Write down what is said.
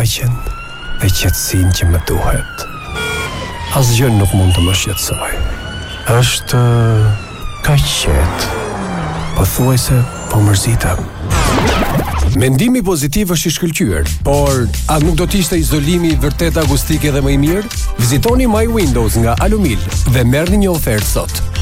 paqen dhe qetësinë që më duhet. Asgjë nuk mund të më shqetësoj. Është kaq qetë. Pothuajse po mërzitem. Mendimi pozitiv është i shkëlqyer, por a nuk do të ishte izolimi vërtet akustik edhe më i mirë? Vizitoni My Windows nga Alumil dhe merrni një ofertë sot.